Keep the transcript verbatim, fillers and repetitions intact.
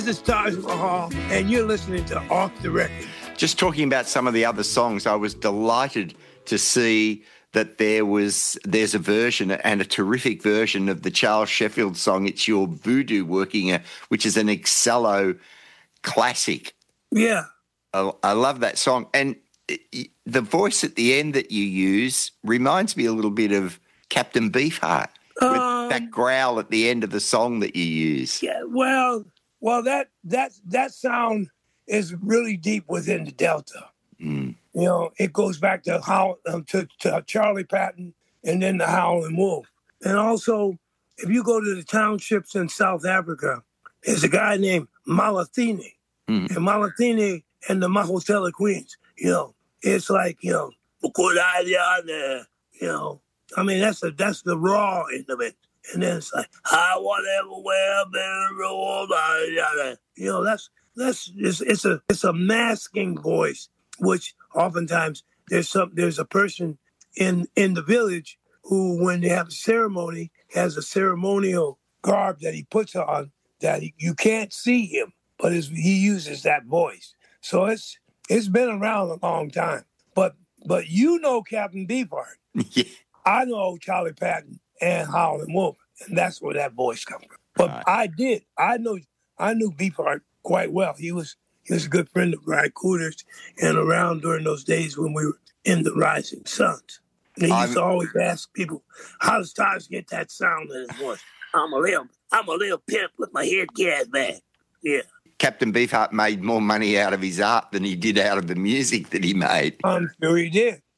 This is Taj Mahal, and you're listening to Off the Record. Just talking about some of the other songs, I was delighted to see that there was there's a version and a terrific version of the Charles Sheffield song "It's Your Voodoo Working," which is an Excello classic. Yeah, I, I love that song, and the voice at the end that you use reminds me a little bit of Captain Beefheart with um, that growl at the end of the song that you use. Yeah, well, well, that that that sound is really deep within the Delta. Mm. You know, it goes back to how um, to, to Charlie Patton and then the Howlin' Wolf. And also, if you go to the townships in South Africa, there's a guy named Malathini. Mm. And Malathini and the Mahotella Queens, you know, it's like, you know, you know, I mean, that's the, that's the raw end of it. And then it's like, I want everywhere, better, you know, that's, that's, it's, it's a, it's a masking voice, which oftentimes there's some, there's a person in, in the village who, when they have a ceremony, has a ceremonial garb that he puts on that he, you can't see him, but it's, he uses that voice. So it's, it's been around a long time. But, but you know Captain Beefheart. Yeah. I know Charlie Patton and Howlin' Wolf, and that's where that voice comes from. But Right. I did. I know. I knew Beefheart quite well. He was he was a good friend of Ry Cooder's and around during those days when we were in the Rising Suns. And he used I'm- to always ask people, how does Taj get that sound in his voice? I'm a little, I'm a little pimp with my head gas back. Yeah. Captain Beefheart made more money out of his art than he did out of the music that he made. I'm sure he did.